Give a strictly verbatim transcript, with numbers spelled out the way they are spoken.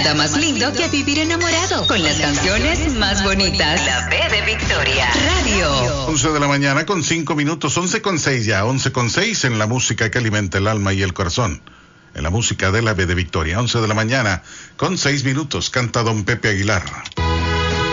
Nada más lindo que vivir enamorado, con las canciones más bonitas. La B de Victoria Radio. once de la mañana con cinco minutos, once con seis ya, once con seis en la música que alimenta el alma y el corazón. En la música de la B de Victoria, once de la mañana con seis minutos, canta don Pepe Aguilar.